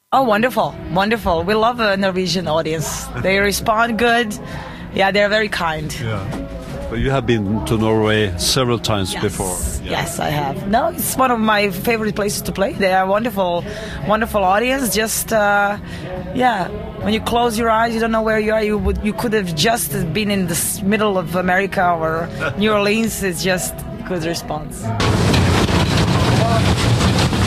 Oh, wonderful, wonderful. We love a Norwegian audience. They respond good. Yeah, they're very kind. Yeah. But you have been to Norway several times Yes. before. Yeah. Yes, I have. No, it's one of my favorite places to play. They are wonderful, wonderful audience. Just, yeah, when you close your eyes, you don't know where you are. You could have just been in the middle of America or New Orleans. It's just good response.